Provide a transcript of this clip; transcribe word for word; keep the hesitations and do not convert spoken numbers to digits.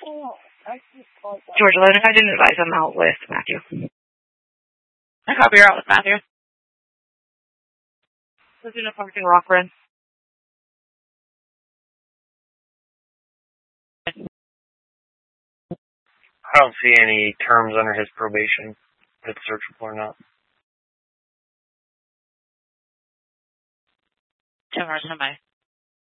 Georgia, let if I didn't advise, I'm out with Matthew. I copy you're out with Matthew. Who's in a parking rock run? I don't see any terms under his probation that's searchable or not. Tim or am I?